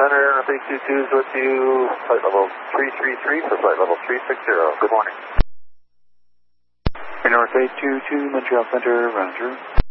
Center, North 822 is with you, flight level 333 for flight level 360. Good morning. North 822, Montreal Center, Roger.